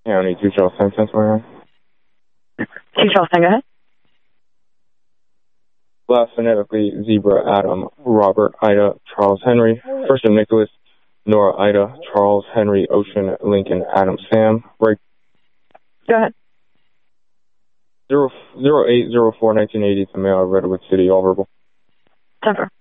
County 2 Charles 10, Pennsylvania. 2 Charles 10, go ahead. Last phonetically, Zebra, Adam, Robert, Ida, Charles, Henry. First name, Nicholas, Nora, Ida, Charles, Henry, Ocean, Lincoln, Adam, Sam. Break. Go ahead. 0804-1980 to mail, Redwood City, all verbal. 10-4.